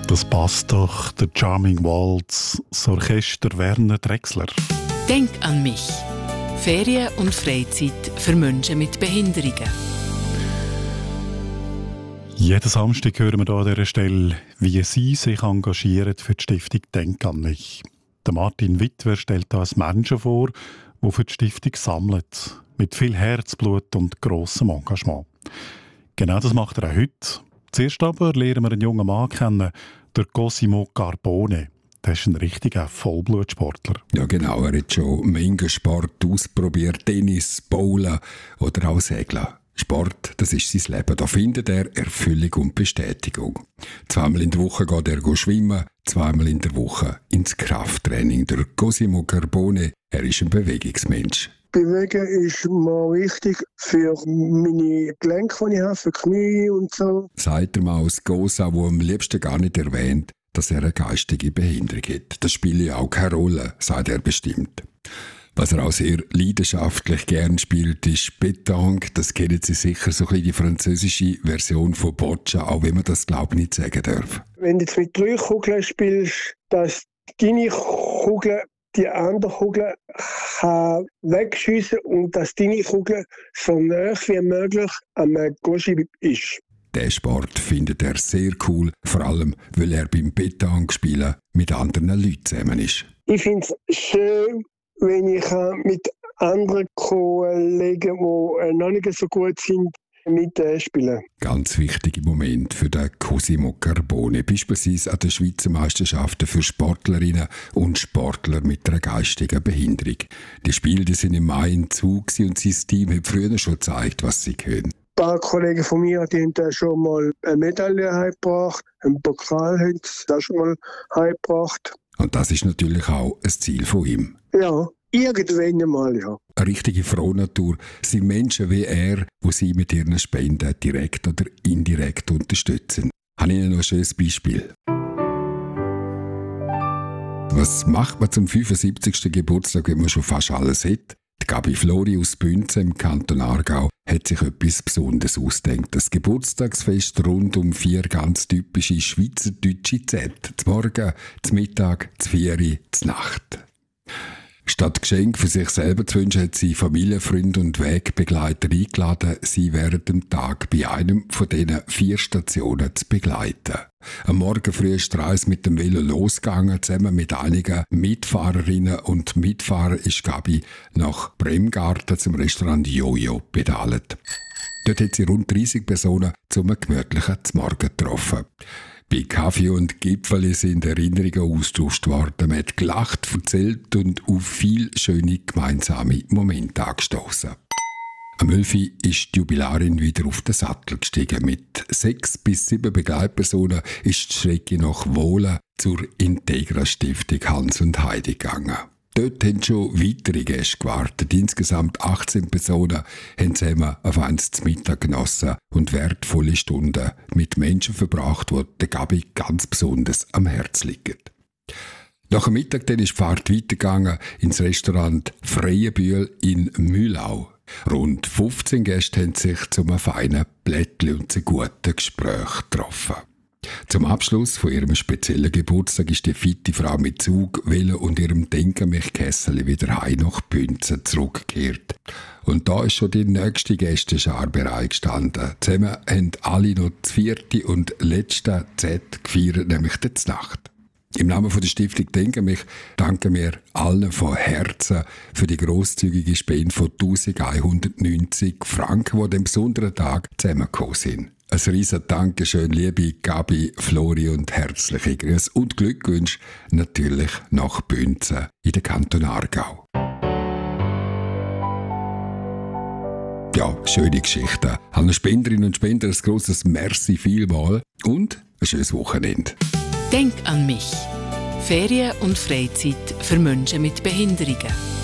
Das passt doch, der Charming Waltz, das Orchester Werner Drechsler. Denk an mich. Ferien und Freizeit für Menschen mit Behinderungen. Jeden Samstag hören wir hier an dieser Stelle, wie Sie sich engagieren für die Stiftung Denk an mich. Der Martin Wittwer stellt da Menschen vor, die für die Stiftung sammeln. Mit viel Herzblut und grossem Engagement. Genau das macht er auch heute. Zuerst aber lernen wir einen jungen Mann kennen, der Cosimo Carbone. Der ist ein richtiger Vollblutsportler. Ja genau, er hat schon Menge Sport ausprobiert. Tennis, Bowlen oder auch Segeln. Sport, das ist sein Leben. Da findet er Erfüllung und Bestätigung. 2-mal in der Woche geht er schwimmen, 2-mal in der Woche ins Krafttraining. Der Cosimo Carbone, er ist ein Bewegungsmensch. Bewegen ist mal wichtig für meine Gelenke, die ich habe, für die Knie und so. Sagt er mal aus Gosa, der am liebsten gar nicht erwähnt, dass er eine geistige Behinderung hat. Das spielt ja auch keine Rolle, sagt er bestimmt. Was er auch sehr leidenschaftlich gern spielt, ist Pétanque. Das kennen Sie sicher, so ein bisschen die französische Version von Boccia, auch wenn man das, glaube ich, nicht sagen darf. Wenn du jetzt mit 3 Kugeln spielst, dass deine Kugel die andere Kugel kann wegschiessen und dass deine Kugel so nah wie möglich am Goschi ist. Den Sport findet er sehr cool, vor allem, weil er beim Pétanque spielen mit anderen Leuten zusammen ist. Ich finde es schön, wenn ich mit anderen Kollegen, die noch nicht so gut sind, mitspielen. Ganz wichtiger Moment für den Cosimo Carbone, beispielsweise an den Schweizer Meisterschaften für Sportlerinnen und Sportler mit einer geistigen Behinderung. Die Spiele sind im Mai in Zug und sein Team hat früher schon gezeigt, was sie können. Ein paar Kollegen von mir haben schon mal eine Medaille heimgebracht, einen Pokal haben sie da schon mal heimgebracht. Und das ist natürlich auch ein Ziel von ihm. Ja. Irgendwann einmal, ja. Eine richtige Frohnatur sind Menschen wie er, die sie mit ihren Spenden direkt oder indirekt unterstützen. Ich habe Ihnen noch ein schönes Beispiel. Was macht man zum 75. Geburtstag, wenn man schon fast alles hat? Die Gabi Flori aus Bünzen im Kanton Aargau hat sich etwas Besonderes ausgedacht. Das Geburtstagsfest rund um 4 ganz typische schweizerdeutsche Zeiten. Zum Morgen, zum Mittag, zum 4 Uhr, zur Nacht. Statt Geschenk für sich selber zu wünschen, hat sie Familienfreunde und Wegbegleiter eingeladen, sie während dem Tag bei einem von diesen 4 Stationen zu begleiten. Am Morgen früh ist die Reise mit dem Velo losgegangen, zusammen mit einigen Mitfahrerinnen und Mitfahrern ist Gabi nach Bremgarten zum Restaurant Jojo pedalt. Dort hat sie rund 30 Personen zum gemütlichen Morgen getroffen. Bei Kaffee und Gipfeli sind Erinnerungen austauscht worden. Man hat gelacht, erzählt und auf viele schöne gemeinsame Momente angestoßen. Am 11. ist die Jubilarin wieder auf den Sattel gestiegen. Mit 6 bis 7 Begleitpersonen ist die Strecke nach Wohlen zur Integra-Stiftung Hans und Heidi gegangen. Dort haben schon weitere Gäste gewartet. Insgesamt 18 Personen haben zusammen auf eins zu Mittag genossen und wertvolle Stunden mit Menschen verbracht, die der Gabi ganz besonders am Herzen liegen. Nach dem Mittag dann ist die Fahrt weitergegangen ins Restaurant Freienbühl in Mühlau. Rund 15 Gäste haben sich zu einem feinen Plättchen und zu guten Gespräch getroffen. Zum Abschluss von ihrem speziellen Geburtstag ist die fitte Frau mit Zug, Velo und ihrem Denk-an-mich-Kessel wieder heim nach Bünzen zurückgekehrt. Und da ist schon die nächste Gästeschar bereitgestanden. Zusammen haben alle noch das 4. und letzte Z gefeiert, nämlich die Nacht. Im Namen der Stiftung Denk an mich danken wir allen von Herzen für die grosszügige Spende von 1190 Franken, die an diesem besonderen Tag zusammengekommen sind. Ein riesen Dankeschön, liebe Gabi, Flori und herzliche Grüße und Glückwünsche natürlich nach Bünzen in den Kanton Aargau. Ja, schöne Geschichte. An Spenderinnen und Spender ein grosses Merci vielmal und ein schönes Wochenende. Denk an mich. Ferien und Freizeit für Menschen mit Behinderungen.